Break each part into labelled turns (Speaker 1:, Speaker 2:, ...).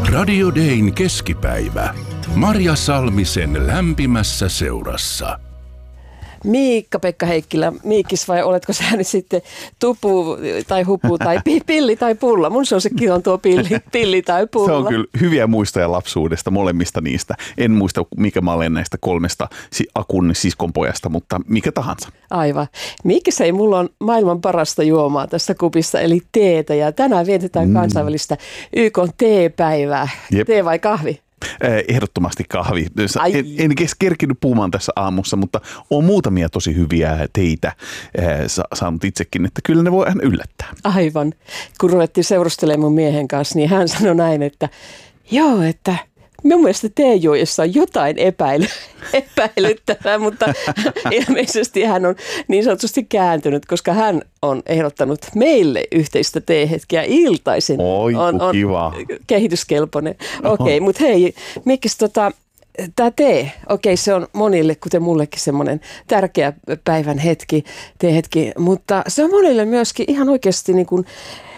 Speaker 1: Radio Dayn keskipäivä. Marja Salmisen lämpimässä seurassa.
Speaker 2: Miikka-Pekka Heikkilä, Miikis, vai oletko sä nyt sitten tupu tai hupu tai pilli tai pulla? Mun suosikki on tuo pilli tai pulla.
Speaker 3: Se on kyllä hyviä muistoja lapsuudesta, molemmista niistä. En muista, mikä mä olen näistä kolmesta Akun siskonpojasta, mutta mikä tahansa.
Speaker 2: Aivan. Miikis, ei, mulla on maailman parasta juomaa tässä kupissa, eli teetä. Ja tänään vietetään kansainvälistä YK:n teepäivää. Jep. Tee vai kahvi?
Speaker 3: Ehdottomasti kahvi. En kerkinyt puhumaan tässä aamussa, mutta on muutamia tosi hyviä teitä saanut itsekin, että kyllä ne voi aina yllättää.
Speaker 2: Aivan. Kun ruvettiin seurustelemaan mun miehen kanssa, niin hän sanoi näin, että joo, että minun mielestä teejuojassa on jotain epäilyttävää, mutta ilmeisesti hän on niin sanotusti kääntynyt, koska hän on ehdottanut meille yhteistä teehetkeä iltaisin.
Speaker 3: Oi,
Speaker 2: on
Speaker 3: kiva.
Speaker 2: Kehityskelpoinen. Okei, mutta hei, Mikkis, tämä tee, se on monille, kuten mullekin, semmoinen tärkeä päivän teehetki, mutta se on monille myöskin ihan oikeasti niin kuin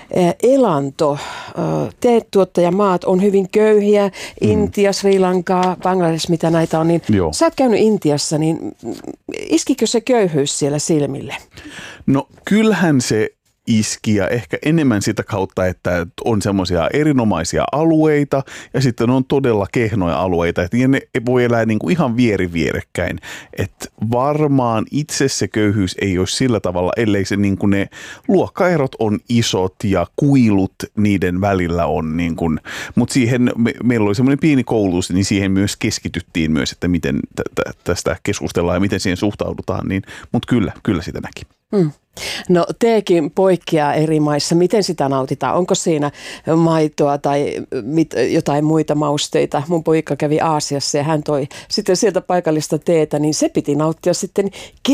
Speaker 2: elanto. Teetuottajamaat on hyvin köyhiä. Intia, Sri Lanka, Bangladesh, mitä näitä on. Niin sä oot käynyt Intiassa, niin iskikö se köyhyys siellä silmille?
Speaker 3: No kyllähän se iski ja ehkä enemmän sitä kautta, että on semmoisia erinomaisia alueita ja sitten on todella kehnoja alueita, että ne voi elää niin kuin ihan vierekkäin. Että varmaan itse se köyhyys ei ole sillä tavalla, ellei se niin kuin ne luokkaerot on isot ja kuilut niiden välillä on niin kuin, mutta siihen meillä oli semmoinen pieni koulutus, niin siihen myös keskityttiin myös, että miten tästä keskustellaan ja miten siihen suhtaudutaan, niin, mutta kyllä sitä näki.
Speaker 2: No teekin poikkeaa eri maissa. Miten sitä nautitaan? Onko siinä maitoa tai jotain muita mausteita? Mun poika kävi Aasiassa ja hän toi sitten sieltä paikallista teetä, niin se piti nauttia sitten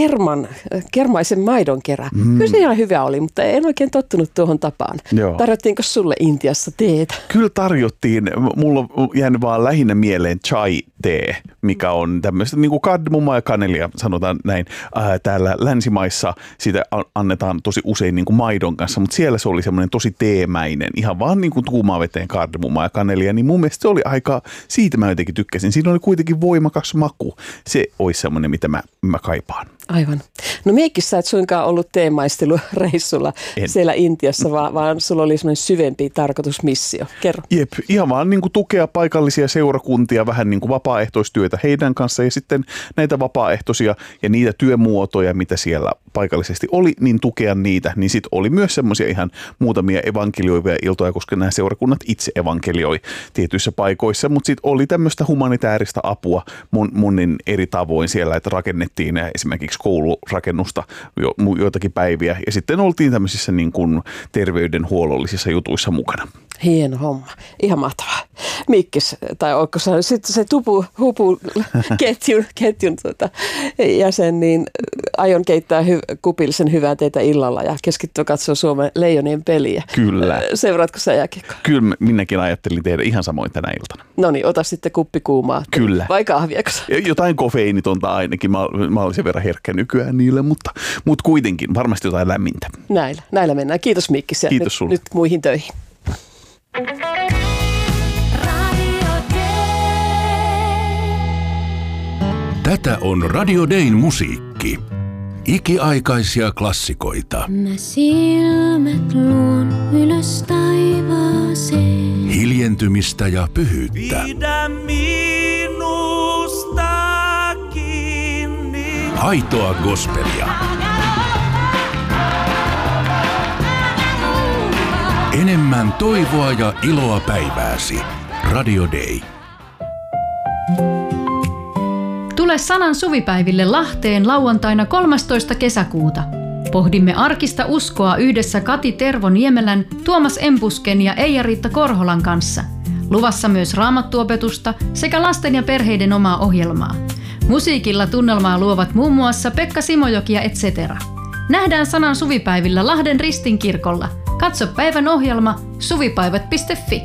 Speaker 2: kermaisen maidon kerran. Kyllä se ihan hyvä oli, mutta en oikein tottunut tuohon tapaan. Tarjottiinko sulle Intiassa teetä?
Speaker 3: Kyllä tarjottiin. Mulla on jäänyt vaan lähinnä mieleen chai-tee, mikä on tämmöistä niin kuin kardemummaa ja kanelia, sanotaan näin. Täällä länsimaissa sitä annetaan tosi usein niin kuin maidon kanssa, mutta siellä se oli semmoinen tosi teemäinen, ihan vaan niin kuin kuumaa veteen kardemummaa ja kanelia, niin mun mielestä se oli aika, siitä mä jotenkin tykkäsin. Siinä oli kuitenkin voimakas maku. Se olisi semmoinen, mitä mä kaipaan.
Speaker 2: Aivan. No Miikis, sä et suinkaan ollut teemaistelureissulla siellä Intiassa, vaan sulla oli semmoinen syvempi tarkoitusmissio. Kerro.
Speaker 3: Jep, ihan vaan niin kuin tukea paikallisia seurakuntia, vähän niin kuin vapaaehtoistyötä heidän kanssa ja sitten näitä vapaaehtoisia ja niitä työmuotoja, mitä siellä paikallisesti oli, niin tukea niitä. Niin sitten oli myös semmoisia ihan muutamia evankelioivia iltoja, koska nämä seurakunnat itse evankelioi tietyissä paikoissa, mutta sitten oli tämmöistä humanitaarista apua monin eri tavoin siellä, että rakennettiin esimerkiksi koulurakennusta joitakin päiviä ja sitten oltiin tämmöisissä niin kuin terveydenhuollollisissa jutuissa mukana.
Speaker 2: Hieno homma. Ihan mahtavaa. Mikkis, tai onko se sitten se ketjun jäsen, niin aion keittää kupillisen hyvää teitä illalla ja keskittyä katsoa Suomen Leijonien peliä.
Speaker 3: Kyllä.
Speaker 2: Seuraatko sä jääkiekkoa?
Speaker 3: Kyllä, minäkin ajattelin tehdä ihan samoin tänä iltana.
Speaker 2: No niin, ota sitten kuppi kuumaa.
Speaker 3: Kyllä.
Speaker 2: Vai kahviako?
Speaker 3: Jotain kofeiinitonta ainakin. Mä olen sen verran herkkä nykyään niille, mutta kuitenkin varmasti jotain lämmintä.
Speaker 2: Näillä mennään. Kiitos Mikkis ja
Speaker 3: kiitos sulle.
Speaker 2: Nyt muihin töihin.
Speaker 1: Tätä on Radio Dayn musiikki. Ikiaikaisia klassikoita.
Speaker 4: Mä silmät luon ylös taivaaseen.
Speaker 1: Hiljentymistä ja pyhyyttä.
Speaker 5: Pidä minusta kiinni.
Speaker 1: Aitoa gospelia. Enemmän toivoa ja iloa päivääsi. Radio Day.
Speaker 6: Tule Sanan suvipäiville Lahteen lauantaina 13. kesäkuuta. Pohdimme arkista uskoa yhdessä Kati Tervo-Niemelän, Tuomas Empusken ja Eija-Riitta Korholan kanssa. Luvassa myös raamattuopetusta sekä lasten ja perheiden omaa ohjelmaa. Musiikilla tunnelmaa luovat muun muassa Pekka Simojoki ja etc. Nähdään Sanan suvipäivillä Lahden Ristinkirkolla. Katso päivän ohjelma suvipäivät.fi.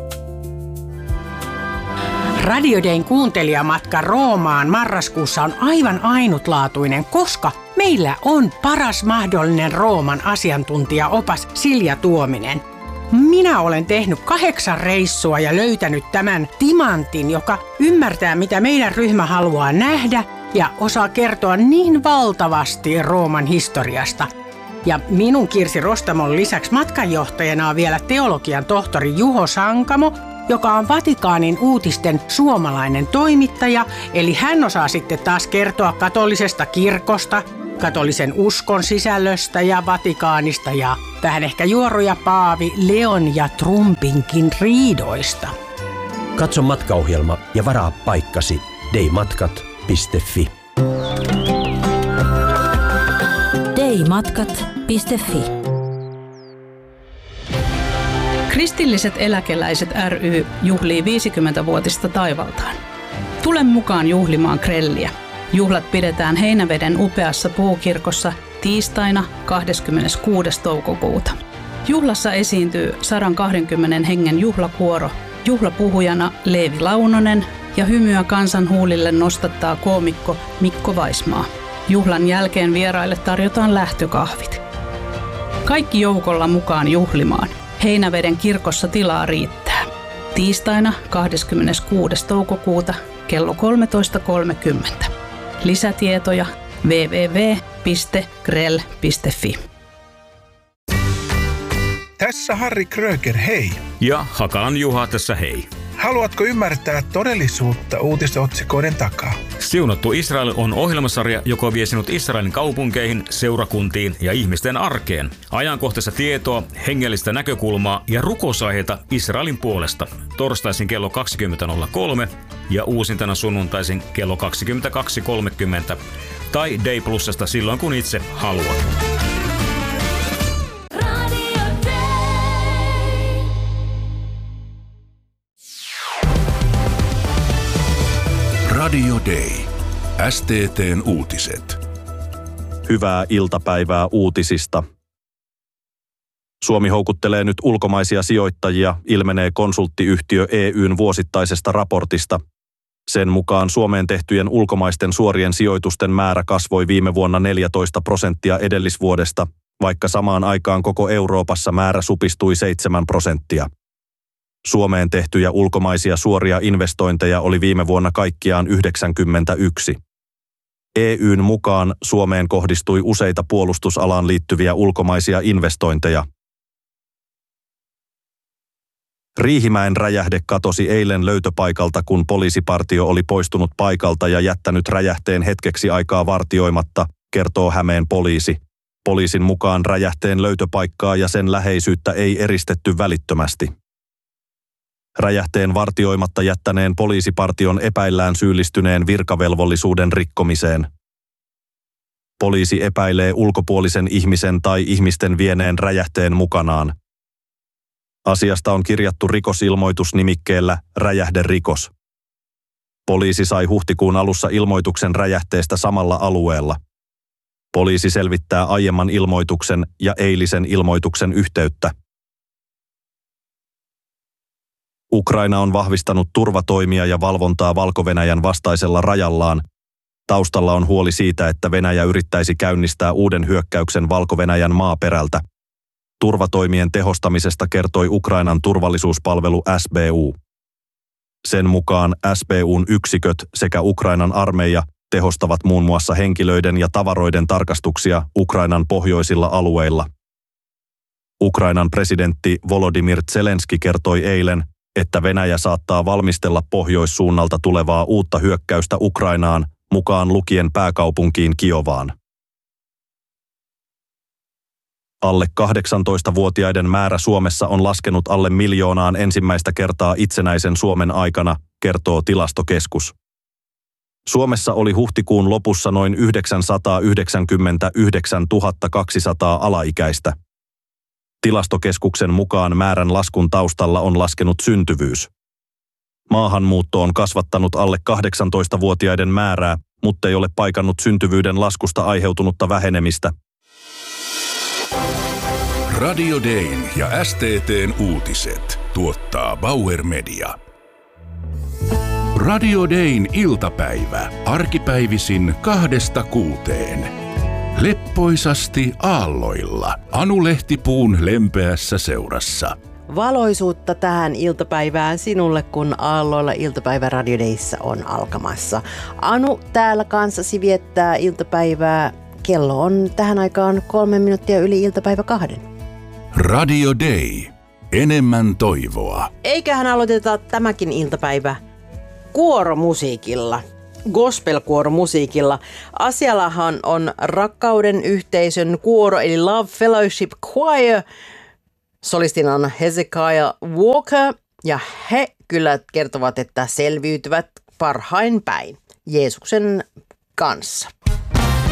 Speaker 7: Radio Dayn kuuntelijamatka Roomaan marraskuussa on aivan ainutlaatuinen, koska meillä on paras mahdollinen Rooman asiantuntijaopas Silja Tuominen. minä olen tehnyt 8 reissua ja löytänyt tämän timantin, joka ymmärtää, mitä meidän ryhmä haluaa nähdä ja osaa kertoa niin valtavasti Rooman historiasta. Ja minun Kirsi Rostamon lisäksi matkanjohtajana on vielä teologian tohtori Juho Sankamo, joka on Vatikaanin uutisten suomalainen toimittaja. Eli hän osaa sitten taas kertoa katolisesta kirkosta, katolisen uskon sisällöstä ja Vatikaanista ja vähän ehkä juoruja Paavi Leon ja Trumpinkin riidoista.
Speaker 5: Katso matkaohjelma ja varaa paikkasi daymatkat.fi.
Speaker 8: daymatkat.fi.
Speaker 9: Kristilliset eläkeläiset ry juhlii 50-vuotista taivaltaan. Tule mukaan juhlimaan grelliä. Juhlat pidetään Heinäveden upeassa puukirkossa tiistaina 26. toukokuuta. Juhlassa esiintyy 120 hengen juhlakuoro, juhlapuhujana Leevi Launonen ja hymyä kansan huulille nostattaa koomikko Mikko Vaismaa. Juhlan jälkeen vieraille tarjotaan lähtökahvit. Kaikki joukolla mukaan juhlimaan. Heinäveden kirkossa tilaa riittää. Tiistaina 26. toukokuuta kello 13.30. Lisätietoja www.grell.fi.
Speaker 10: Tässä Harri Kröger, hei.
Speaker 11: Ja Hakalan Juha tässä hei.
Speaker 10: Haluatko ymmärtää todellisuutta uutisotsikoiden takaa?
Speaker 11: Siunattu Israel on ohjelmasarja, joka vie sinut Israelin kaupunkeihin, seurakuntiin ja ihmisten arkeen. Ajankohtaista tietoa, hengellistä näkökulmaa ja rukousaiheita Israelin puolesta. Torstaisin kello 20.03 ja uusintana sunnuntaisin kello 22.30 tai Day Plusasta silloin kun itse haluat.
Speaker 1: Radio Day. STT:n uutiset.
Speaker 12: Hyvää iltapäivää uutisista. Suomi houkuttelee nyt ulkomaisia sijoittajia, ilmenee konsulttiyhtiö EY:n vuosittaisesta raportista. Sen mukaan Suomeen tehtyjen ulkomaisten suorien sijoitusten määrä kasvoi viime vuonna 14% edellisvuodesta, vaikka samaan aikaan koko Euroopassa määrä supistui 7%. Suomeen tehtyjä ulkomaisia suoria investointeja oli viime vuonna kaikkiaan 91. EY:n mukaan Suomeen kohdistui useita puolustusalaan liittyviä ulkomaisia investointeja. Riihimäen räjähde katosi eilen löytöpaikalta, kun poliisipartio oli poistunut paikalta ja jättänyt räjähteen hetkeksi aikaa vartioimatta, kertoo Hämeen poliisi. Poliisin mukaan räjähteen löytöpaikkaa ja sen läheisyyttä ei eristetty välittömästi. Räjähteen vartioimatta jättäneen poliisipartion epäillään syyllistyneen virkavelvollisuuden rikkomiseen. Poliisi epäilee ulkopuolisen ihmisen tai ihmisten vieneen räjähteen mukanaan. Asiasta on kirjattu rikosilmoitus nimikkeellä räjähderikos. Poliisi sai huhtikuun alussa ilmoituksen räjähteestä samalla alueella. Poliisi selvittää aiemman ilmoituksen ja eilisen ilmoituksen yhteyttä. Ukraina on vahvistanut turvatoimia ja valvontaa Valko-Venäjän vastaisella rajallaan. Taustalla on huoli siitä, että Venäjä yrittäisi käynnistää uuden hyökkäyksen Valko-Venäjän maaperältä. Turvatoimien tehostamisesta kertoi Ukrainan turvallisuuspalvelu SBU. Sen mukaan SBUn yksiköt sekä Ukrainan armeija tehostavat muun muassa henkilöiden ja tavaroiden tarkastuksia Ukrainan pohjoisilla alueilla. Ukrainan presidentti Volodymyr Zelenski kertoi eilen, että Venäjä saattaa valmistella pohjoissuunnalta tulevaa uutta hyökkäystä Ukrainaan, mukaan lukien pääkaupunkiin Kiovaan. Alle 18-vuotiaiden määrä Suomessa on laskenut alle 1 miljoonaan ensimmäistä kertaa itsenäisen Suomen aikana, kertoo Tilastokeskus. Suomessa oli huhtikuun lopussa noin 999 200 alaikäistä. Tilastokeskuksen mukaan määrän laskun taustalla on laskenut syntyvyys. Maahanmuutto on kasvattanut alle 18-vuotiaiden määrää, mutta ei ole paikannut syntyvyyden laskusta aiheutunutta vähenemistä.
Speaker 1: Radio Dayn ja STT:n uutiset tuottaa Bauer Media. Radio Dayn iltapäivä arkipäivisin 2–6. Leppoisasti aalloilla Anu Lehtipuun lempeässä seurassa.
Speaker 8: valoisuutta tähän iltapäivään sinulle, kun aalloilla iltapäivä Radio Dayssä on alkamassa. Anu täällä kanssasi viettää iltapäivää. Kello on tähän aikaan 3 minuuttia yli iltapäivä 2.
Speaker 1: Radio Day. Enemmän toivoa.
Speaker 8: Eiköhän aloiteta tämäkin iltapäivä kuoromusiikilla. Gospel-kuoromusiikilla. Asiallahan on Rakkauden yhteisön kuoro eli Love Fellowship Choir. Solistina on Hezekiah Walker ja he kyllä kertovat, että selviytyvät parhain päin Jeesuksen kanssa.